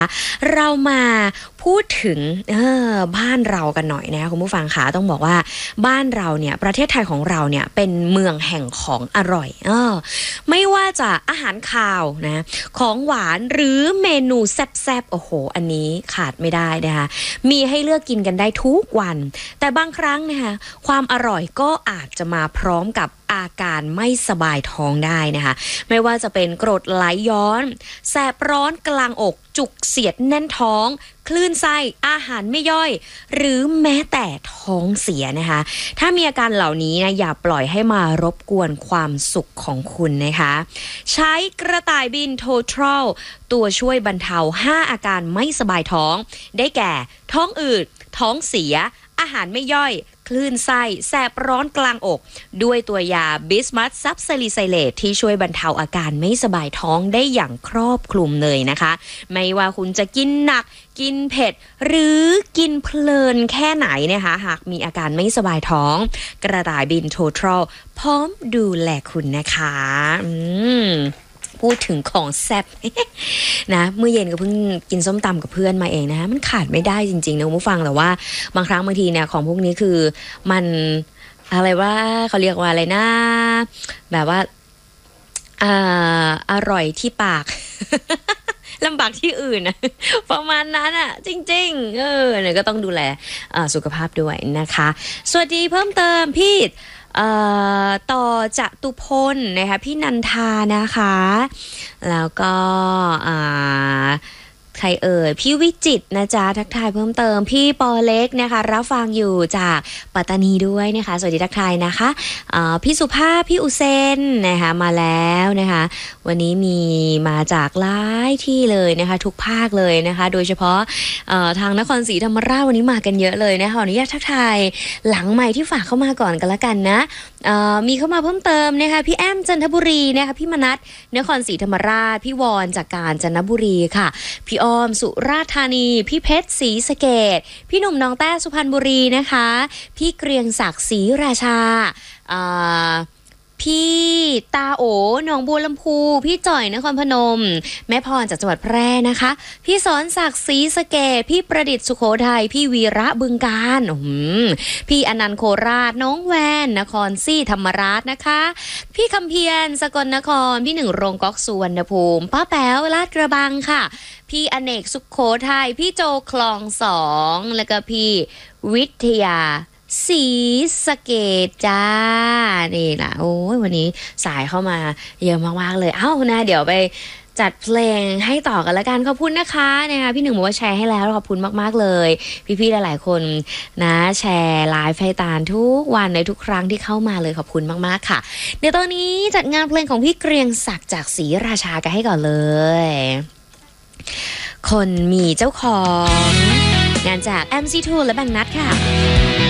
เรามาพูดถึงบ้านเรากันหน่อยนะคุณผู้ฟังคะต้องบอกว่าบ้านเราเนี่ยประเทศไทยของเราเนี่ยเป็นเมืองแห่งของอร่อยไม่ว่าจะอาหารคาวนะของหวานหรือเมนูแซ่บๆโอ้โหอันนี้ขาดไม่ได้นะคะมีให้เลือกกินกันได้ทุกวันแต่บางครั้งนะคะความอร่อยก็อาจจะมาพร้อมกับอาการไม่สบายท้องได้นะคะไม่ว่าจะเป็นกรดไหลย้อนแสบร้อนกลางอกจุกเสียดแน่นท้องคลื่นไส้อาหารไม่ย่อยหรือแม้แต่ท้องเสียนะคะถ้ามีอาการเหล่านี้นะอย่าปล่อยให้มารบกวนความสุขของคุณนะคะใช้กระต่ายบิน Total ตัวช่วยบรรเทา5อาการไม่สบายท้องได้แก่ท้องอืดท้องเสียอาหารไม่ย่อยคลื่นไส้แสบร้อนกลางอกด้วยตัวยาบิสมัสซับซาลิไซเลตที่ช่วยบรรเทาอาการไม่สบายท้องได้อย่างครอบคลุมเลยนะคะไม่ว่าคุณจะกินหนักกินเผ็ดหรือกินเพลินแค่ไหนนะคะหากมีอาการไม่สบายท้องกระต่ายบินโททรัลพร้อมดูแลคุณนะคะพูดถึงของแซ่บ นะเมื่อเย็นก็เพิ่งกินส้มตำกับเพื่อนมาเองนะคะมันขาดไม่ได้จริงๆนะคุณผู้ฟังแต่ว่าบางครั้งบางทีเนี่ยของพวกนี้คือมันอะไรว่าเขาเรียกว่าอะไรนะแบบว่าอร่อยที่ปาก ลำบากที่อื่นนะประมาณนั้นอ่ะจริงๆเนี่ยก็ต้องดูแลสุขภาพด้วยนะคะสวัสดีเพิ่มเติมพี่ต่อจตุพลนะคะพี่นันทานะคะแล้วก็ใครพี่วิจิตนะจ๊ะทักทายเพิ่มเติมพี่ปอเล็กนะคะรับฟังอยู่จากปัตตานีด้วยนะคะสวัสดีทักทายนะคะพี่สุภาพพี่อุเซนนะคะมาแล้วนะคะวันนี้มีมาจากหลายที่เลยนะคะทุกภาคเลยนะคะโดยเฉพาะทางนครศรีธรรมราชวันนี้มากันเยอะเลยนะคะขออนุญาตทักทายหลังใหม่ที่ฝากเข้ามาก่อนกันละกันนะมีเข้ามาเพิ่มเติมนะคะพี่แอมจันทบุรีนะคะพี่มนัสนครศรีธรรมราชพี่วอนจากกาญจนบุรีค่ะพี่อ้อมสุราษฎร์ธานีพี่เพชรศรีสะเกษพี่หนุ่มน้องแต้สุพรรณบุรีนะคะพี่เกรียงศักดิ์ศรีราชาพี่ตาโอหนองบัวลำพูพี่จ่อยนครพนมแม่พรจากจังหวัดแพร่นะคะพี่สอนศักดิ์ศรีสะเกษพี่ประดิษฐ์สุโขทัยพี่วีระบึงกาฬพี่อนันต์โคราชน้องแวนนครศรีธรรมราชนะคะพี่คำเพียรสกลนครพี่หนึ่งโรงก๊อกสุวรรณภูมิป้าแป๋วลาดกระบังค่ะพี่อเนกสุโขทัยพี่โจคลอง2แล้วก็พี่วิทยาศรีสะเกษจ้านี่นะโอ้ยวันนี้สายเข้ามาเยอะมากๆเลยนะเดี๋ยวไปจัดเพลงให้ต่อกันละกันขอบคุณนะคะพี่หนึ่งบอกว่าแชร์ให้แล้วขอบคุณมากๆเลยพี่ๆหลายๆคนนะแชร์ไลฟ์ให้ตาลทุกวันในทุกครั้งที่เข้ามาเลยขอบคุณมากๆค่ะเดี๋ยวตอนนี้จัดงานเพลงของพี่เกรียงศักดิ์จากศรีราชากันให้ก่อนเลยคนมีเจ้าของงานจาก MC2 และแบงค์นัทค่ะ